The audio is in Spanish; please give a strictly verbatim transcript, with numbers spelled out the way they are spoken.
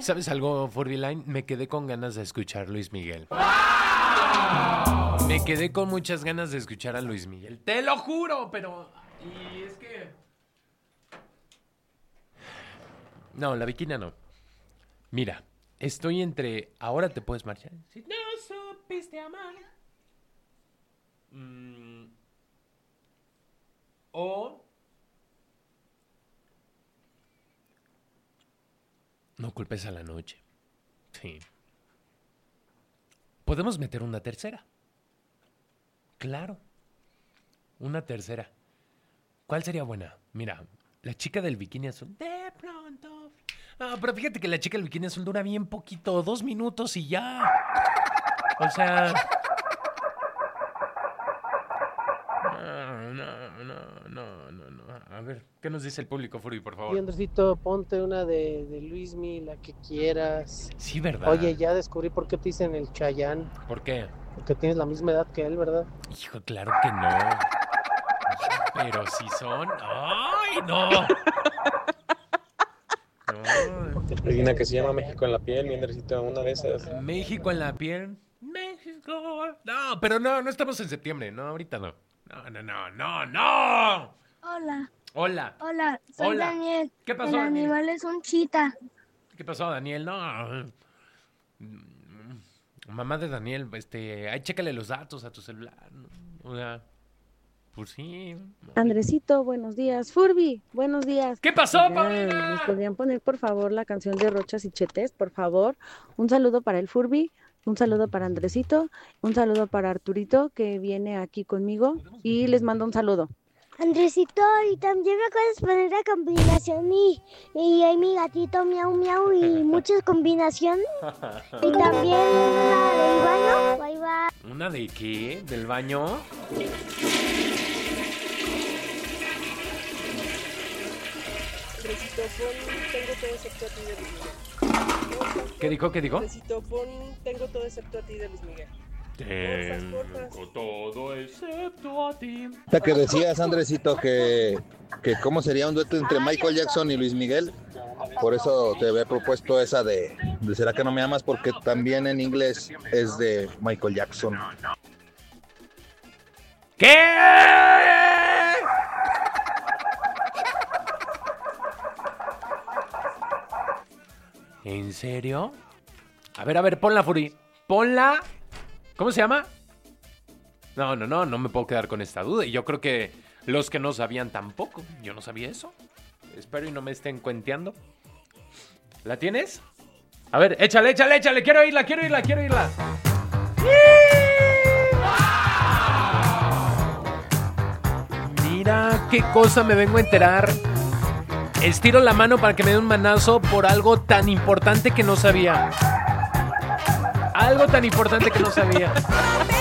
¿Sabes algo, Furbyline? Me quedé con ganas de escuchar Luis Miguel. Me quedé con muchas ganas de escuchar a Luis Miguel. Te lo juro, pero... Y es que... No, la Bikina no. Mira, estoy entre... Ahora te puedes marchar. Si no supiste amar. Mm. O... No culpes a la noche. Sí. Podemos meter una tercera. Claro. Una tercera. ¿Cuál sería buena? Mira, la chica del bikini azul. De pronto. Ah, pero fíjate que la chica del bikini azul dura bien poquito, dos minutos y ya. O sea. No, no, no, no, no, no. A ver, ¿qué nos dice el público, Furby, por favor? Y Andresito, ponte una de, de Luismi, la que quieras. Sí, ¿verdad? Oye, ya descubrí por qué te dicen el Chayán. ¿Por qué? Porque tienes la misma edad que él, ¿verdad? Hijo, claro que no. Pero si son... ¡Ay, no! No. Hay una que se llama México en la piel, mi Andresito, una de esas. México en la piel. México. No, pero no, no estamos en septiembre. No, ahorita no. No, no, no, no, no. Hola. Hola. Hola, soy Hola. Daniel. ¿Qué pasó, El Daniel? animal es un chita. ¿Qué pasó, Daniel? No. Mamá de Daniel, este, ahí chécale los datos a tu celular. O sea, pues sí. Andresito, buenos días. Furby, buenos días. ¿Qué pasó, Oigan, Paulina? ¿nos podrían poner, por favor, la canción de Rochas y Chetes, por favor? Un saludo para el Furby, un saludo para Andresito, un saludo para Arturito, que viene aquí conmigo, y les mando un saludo. Andresito, y también me puedes poner la combinación y, y hay mi gatito miau miau y muchas combinaciones. Y también la del baño. Bye bye. ¿Una de qué? ¿Del baño? Andresito, pon Tengo todo excepto a ti de Luis Miguel. ¿Qué dijo? ¿Qué dijo? Andresito, pon Tengo todo excepto a ti de Luis Miguel. Tengo todo excepto a ti. Hasta que decías, Andresito, que, que cómo sería un dueto entre Michael Jackson y Luis Miguel. Por eso te había propuesto esa de, de ¿será que no me amas? Porque también en inglés es de Michael Jackson. ¿Qué? ¿En serio? A ver, a ver, ponla, Furi. Ponla. ¿Cómo se llama? No, no, no, no me puedo quedar con esta duda. Y yo creo que los que no sabían tampoco. Yo no sabía eso. Espero y no me estén cuenteando. ¿La tienes? A ver, échale, échale, échale. Quiero oírla, quiero oírla, quiero oírla. Mira qué cosa me vengo a enterar. Estiro la mano para que me dé un manazo por algo tan importante que no sabía. Algo tan importante que no sabía.